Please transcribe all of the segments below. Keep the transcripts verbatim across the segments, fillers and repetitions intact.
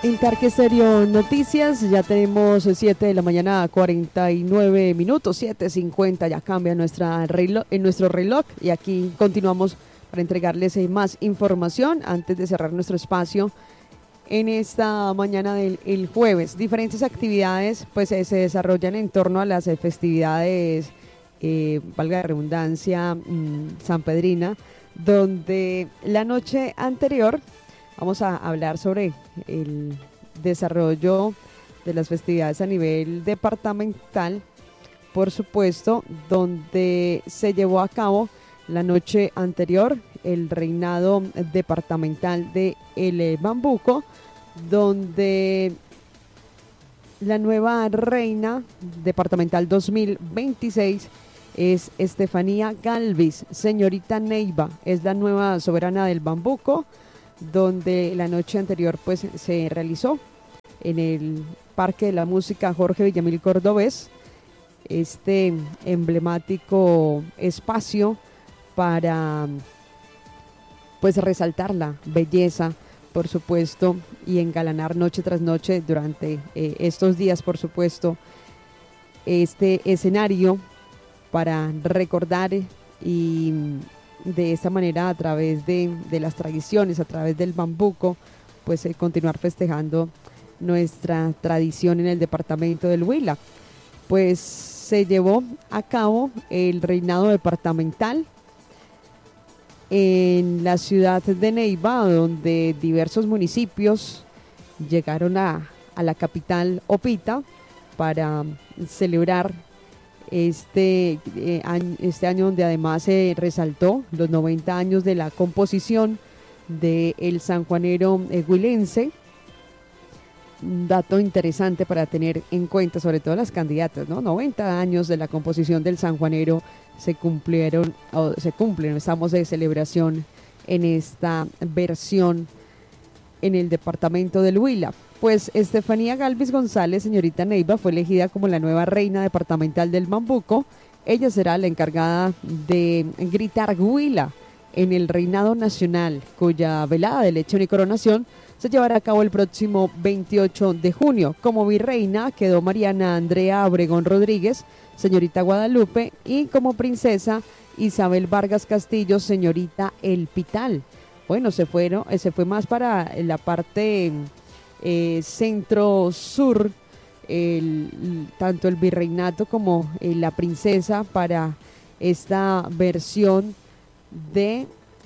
En Tarque Estéreo Noticias ya tenemos siete de la mañana, cuarenta y nueve minutos, siete cincuenta, ya cambia nuestra reloj, en nuestro reloj y aquí continuamos para entregarles eh, más información antes de cerrar nuestro espacio en esta mañana del el jueves. Diferentes actividades pues eh, se desarrollan en torno a las eh, festividades, eh, valga la redundancia, mmm, sanpedrina, donde la noche anterior vamos a hablar sobre el desarrollo de las festividades a nivel departamental, por supuesto, donde se llevó a cabo la noche anterior el reinado departamental de El Bambuco, donde la nueva reina departamental dos mil veintiséis es Estefanía Galvis. Señorita Neiva es la nueva soberana del Bambuco, donde la noche anterior pues se realizó en el Parque de la Música Jorge Villamil Cordobés este emblemático espacio para pues resaltar la belleza, por supuesto, y engalanar noche tras noche durante eh, estos días, por supuesto, este escenario para recordar y de esta manera, a través de, de las tradiciones, a través del bambuco, pues eh, continuar festejando nuestra tradición en el departamento del Huila. Pues se llevó a cabo el reinado departamental en la ciudad de Neiva, donde diversos municipios llegaron a, a la capital Opita para celebrar Este, eh, año, este año donde además se resaltó los noventa años de la composición del sanjuanero eh, huilense. Un dato interesante para tener en cuenta, sobre todo las candidatas, ¿no? noventa años de la composición del sanjuanero se cumplieron, o se cumplen, estamos de celebración en esta versión en el departamento del Huila. Pues Estefanía Galvis González, señorita Neiva, fue elegida como la nueva reina departamental del Bambuco. Ella será la encargada de gritar Huila en el reinado nacional, cuya velada de elección y coronación se llevará a cabo el próximo veintiocho de junio. Como virreina quedó Mariana Andrea Obregón Rodríguez, señorita Guadalupe, y como princesa Isabel Vargas Castillo, señorita El Pital. Bueno, se fueron, se fue más para la parte Eh, centro-sur, el, tanto el virreinato como eh, la princesa para esta versión de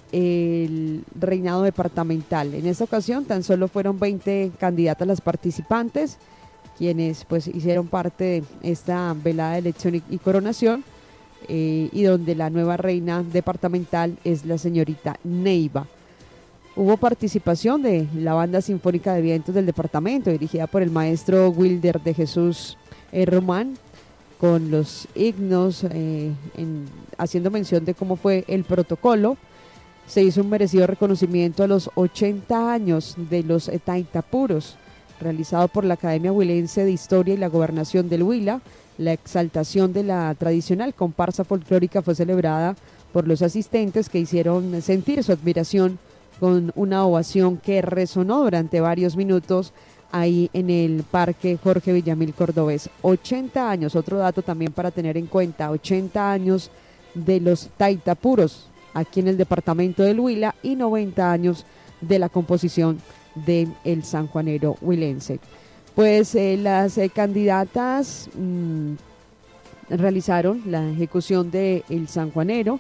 el reinado departamental. En esta ocasión tan solo fueron veinte candidatas las participantes, quienes pues hicieron parte de esta velada de elección y, y coronación, eh, y donde la nueva reina departamental es la señorita Neiva. Hubo participación de la Banda Sinfónica de Vientos del departamento, dirigida por el maestro Wilder de Jesús eh, Román, con los himnos, eh, en, haciendo mención de cómo fue el protocolo. Se hizo un merecido reconocimiento a los ochenta años de los Taitapuros, realizado por la Academia Huilense de Historia y la Gobernación del Huila. La exaltación de la tradicional comparsa folclórica fue celebrada por los asistentes, que hicieron sentir su admiración con una ovación que resonó durante varios minutos ahí en el Parque Jorge Villamil Cordobés. ochenta años, otro dato también para tener en cuenta, ochenta años de los Taitapuros aquí en el departamento del Huila y noventa años de la composición del sanjuanero huilense. Pues eh, las eh, candidatas mmm, realizaron la ejecución del sanjuanero.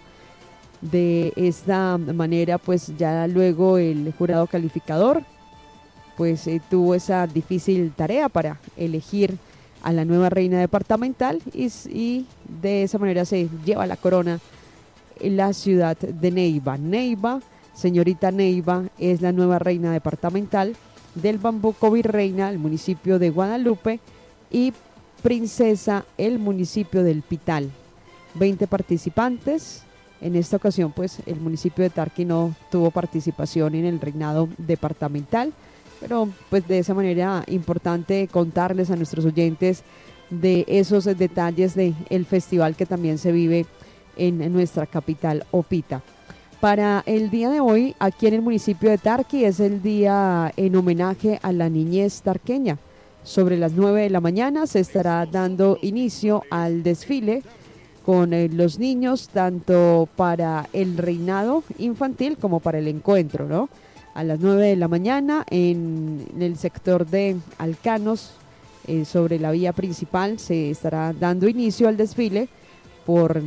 De esta manera, pues ya luego el jurado calificador pues eh, tuvo esa difícil tarea para elegir a la nueva reina departamental y, y de esa manera se lleva la corona en la ciudad de Neiva. Neiva, señorita Neiva, es la nueva reina departamental del Bambuco Virreina, el municipio de Guadalupe, y princesa, el municipio del Pital. veinte participantes. En esta ocasión, pues, el municipio de Tarqui no tuvo participación en el reinado departamental, pero pues de esa manera importante contarles a nuestros oyentes de esos detalles del festival que también se vive en nuestra capital Opita. Para el día de hoy, aquí en el municipio de Tarqui, es el día en homenaje a la niñez tarqueña. Sobre las nueve de la mañana se estará dando inicio al desfile con eh, los niños, tanto para el reinado infantil como para el encuentro, ¿no? A las nueve de la mañana en, en el sector de Alcanos, eh, sobre la vía principal, se estará dando inicio al desfile por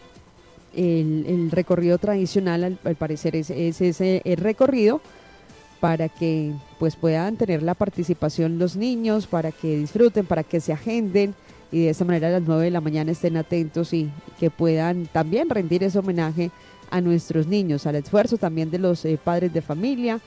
el, el recorrido tradicional. Al, al parecer es, es ese el recorrido para que pues puedan tener la participación los niños, para que disfruten, para que se agenden y de esa manera a las nueve de la mañana estén atentos y que puedan también rendir ese homenaje a nuestros niños, al esfuerzo también de los eh, padres de familia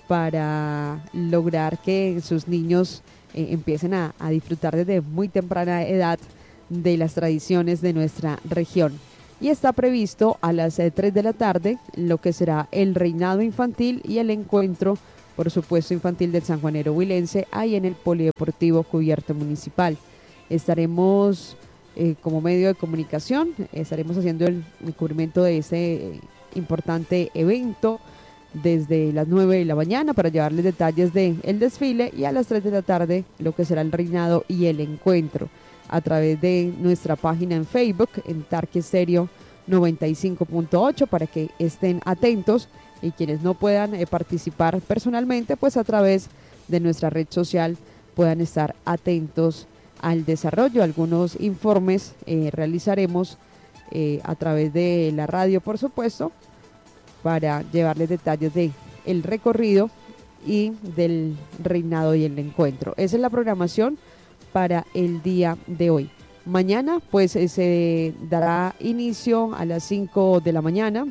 para lograr que sus niños eh, empiecen a, a disfrutar desde muy temprana edad de las tradiciones de nuestra región. Y está previsto a las eh, tres de la tarde lo que será el reinado infantil y el encuentro, por supuesto, infantil del sanjuanero huilense, ahí en el Polideportivo Cubierto Municipal. Estaremos eh, como medio de comunicación, estaremos haciendo el, el cubrimiento de ese eh, importante evento desde las nueve de la mañana para llevarles detalles del desfile, y a las tres de la tarde lo que será el reinado y el encuentro a través de nuestra página en Facebook, en Tarqui Estéreo noventa y cinco punto ocho, para que estén atentos, y quienes no puedan eh, participar personalmente, pues a través de nuestra red social puedan estar atentos al desarrollo. Algunos informes eh, realizaremos eh, a través de la radio, por supuesto, para llevarles detalles de el recorrido y del reinado y el encuentro. Esa es la programación para el día de hoy. Mañana pues eh, se dará inicio a las cinco de la mañana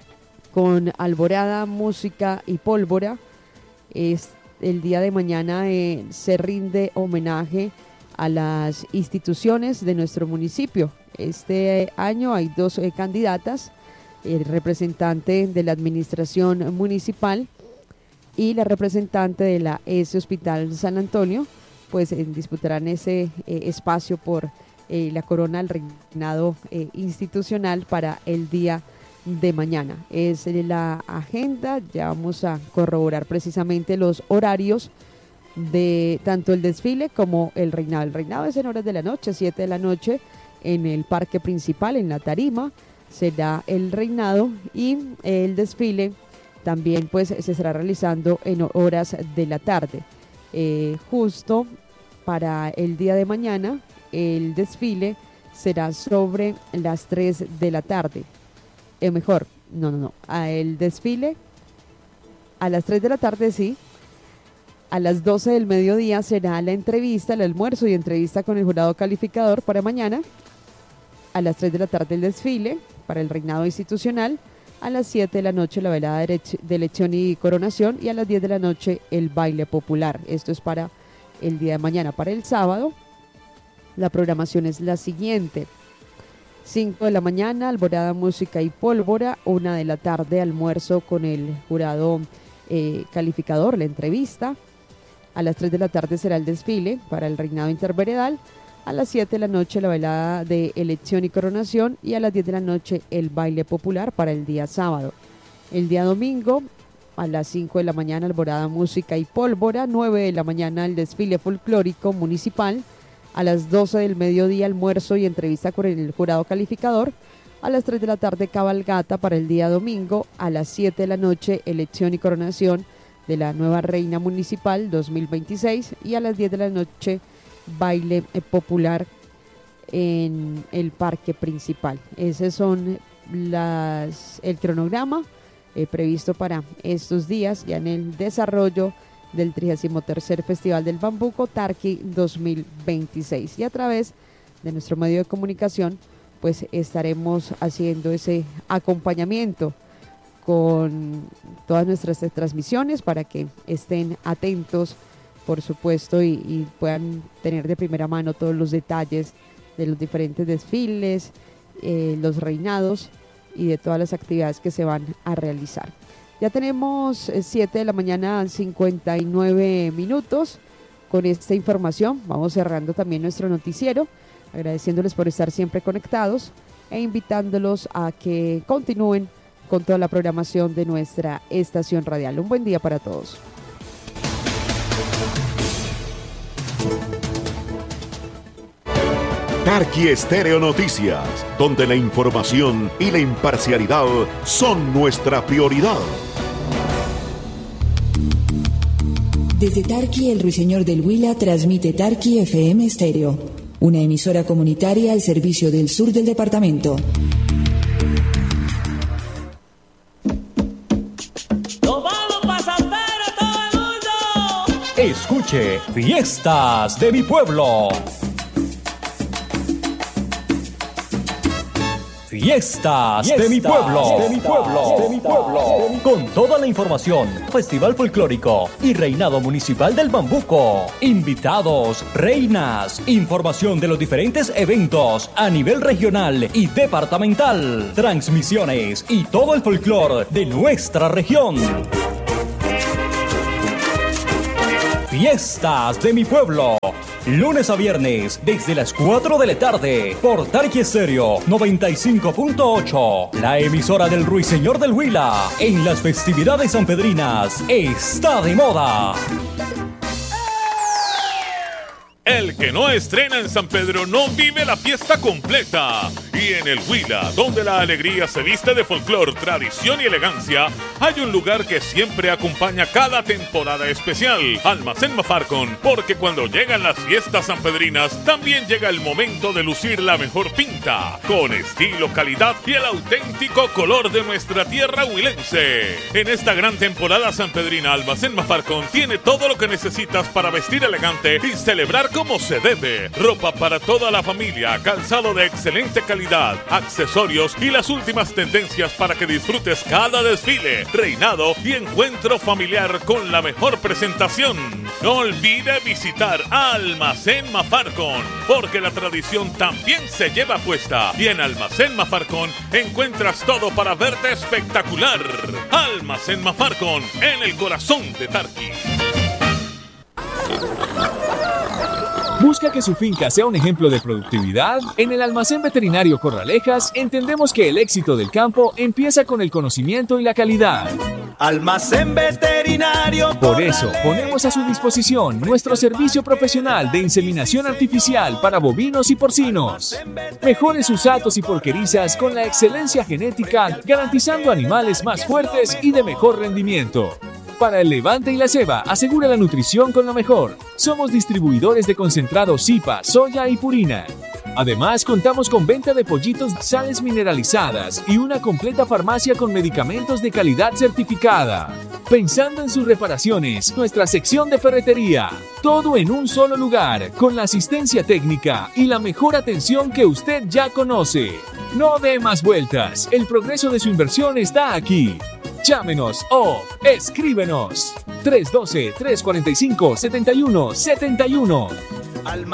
con alborada, música y pólvora. Es, el día de mañana eh, se rinde homenaje a las instituciones de nuestro municipio. Este año hay dos eh, candidatas, el representante de la administración municipal y la representante de la E S Hospital San Antonio, pues eh, disputarán ese eh, espacio por eh, la corona del reinado eh, institucional para el día de mañana. Es eh, la agenda, ya vamos a corroborar precisamente los horarios de tanto el desfile como el reinado. El reinado es en horas de la noche, siete de la noche, en el parque principal, en la tarima, será el reinado, y el desfile también pues se estará realizando en horas de la tarde. Eh, justo para el día de mañana el desfile será sobre las tres de la tarde. Eh, mejor, no, no, no, a el desfile a las tres de la tarde, sí. A las doce del mediodía será la entrevista, el almuerzo y entrevista con el jurado calificador para mañana. A las tres de la tarde el desfile para el reinado institucional. A las siete de la noche la velada de elección y coronación, y a las diez de la noche el baile popular. Esto es para el día de mañana. Para el sábado la programación es la siguiente: cinco de la mañana alborada, música y pólvora. Una de la tarde almuerzo con el jurado eh, calificador, la entrevista. A las tres de la tarde será el desfile para el reinado interveredal. A las siete de la noche la velada de elección y coronación, y a las diez de la noche el baile popular para el día sábado. El día domingo a las cinco de la mañana alborada, música y pólvora. nueve de la mañana el desfile folclórico municipal. A las doce del mediodía almuerzo y entrevista con el jurado calificador. A las tres de la tarde cabalgata para el día domingo. A las siete de la noche elección y coronación de la nueva reina municipal dos mil veintiséis, y a las diez de la noche baile eh, popular en el parque principal. Ese son las el cronograma eh, previsto para estos días, ya en el desarrollo del trigésimo tercer Festival del Bambuco Tarqui dos mil veintiséis. Y a través de nuestro medio de comunicación pues estaremos haciendo ese acompañamiento con todas nuestras transmisiones para que estén atentos, por supuesto, y, y puedan tener de primera mano todos los detalles de los diferentes desfiles, eh, los reinados y de todas las actividades que se van a realizar. Ya tenemos eh, siete de la mañana, cincuenta y nueve minutos. Con esta información vamos cerrando también nuestro noticiero, agradeciéndoles por estar siempre conectados e invitándolos a que continúen con toda la programación de nuestra estación radial. Un buen día para todos. Tarqui Estéreo Noticias, donde la información y la imparcialidad son nuestra prioridad. Desde Tarqui, el Ruiseñor del Huila transmite Tarqui F M Estéreo, una emisora comunitaria al servicio del sur del departamento. Escuche Fiestas de mi Pueblo. Fiestas, Fiestas de mi pueblo, de mi pueblo, de mi pueblo. Con toda la información, Festival Folclórico y Reinado Municipal del Bambuco. Invitados, reinas, información de los diferentes eventos a nivel regional y departamental. Transmisiones y todo el folclore de nuestra región. Fiestas de mi pueblo. Lunes a viernes, desde las cuatro de la tarde, por Tarqui Estéreo noventa y cinco punto ocho, la emisora del Ruiseñor del Huila. En las festividades sanpedrinas, está de moda. El que no estrena en San Pedro no vive la fiesta completa. Y en el Huila, donde la alegría se viste de folclor, tradición y elegancia, hay un lugar que siempre acompaña cada temporada especial, Almacén Mafarcon, porque cuando llegan las fiestas sanpedrinas, también llega el momento de lucir la mejor pinta, con estilo, calidad y el auténtico color de nuestra tierra huilense. En esta gran temporada sanpedrina, Almacén Mafarcon tiene todo lo que necesitas para vestir elegante y celebrar como se debe. Ropa para toda la familia, calzado de excelente calidad, accesorios y las últimas tendencias para que disfrutes cada desfile, reinado y encuentro familiar con la mejor presentación. No olvide visitar Almacén Mafarcon, porque la tradición también se lleva puesta. Y en Almacén Mafarcon encuentras todo para verte espectacular. Almacén Mafarcon, en el corazón de Tarqui. ¿Busca que su finca sea un ejemplo de productividad? En el Almacén Veterinario Corralejas entendemos que el éxito del campo empieza con el conocimiento y la calidad. Almacén Veterinario Corralejas. Por eso, ponemos a su disposición nuestro servicio profesional de inseminación artificial para bovinos y porcinos. Mejore sus atos y porquerizas con la excelencia genética, garantizando animales más fuertes y de mejor rendimiento. Para el levante y la ceba, asegura la nutrición con lo mejor. Somos distribuidores de concentrados Zipa, soya y purina. Además, contamos con venta de pollitos, sales mineralizadas y una completa farmacia con medicamentos de calidad certificada. Pensando en sus reparaciones, nuestra sección de ferretería. Todo en un solo lugar, con la asistencia técnica y la mejor atención que usted ya conoce. No dé más vueltas, el progreso de su inversión está aquí. Llámenos o escríbenos tres uno dos, tres cuatro cinco, siete uno siete uno.